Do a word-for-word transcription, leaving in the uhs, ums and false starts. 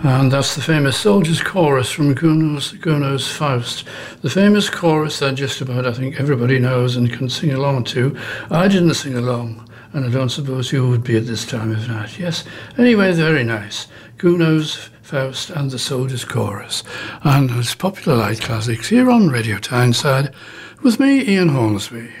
And that's the famous Soldiers Chorus from Gounod's, Gounod's Faust. The famous chorus that just about, I think, everybody knows and can sing along to. I didn't sing along, and I don't suppose you would be at this time if not. Yes, anyway, very nice. Gounod's Faust and the Soldiers Chorus. And it's Popular Light Classics here on Radio Tyneside with me, Ian Hornsby.